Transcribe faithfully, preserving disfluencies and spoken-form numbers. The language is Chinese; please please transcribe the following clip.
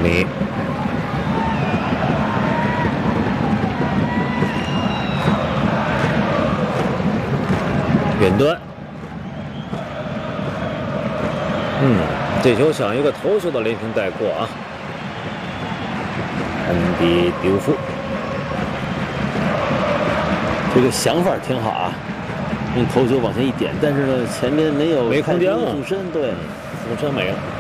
里。远端，嗯，这球像一个投球的连停带过啊。安迪丢夫， 这个想法挺好啊，用头球往前一点，但是呢，前面没有没空间了， 俯身，对， 俯身没了。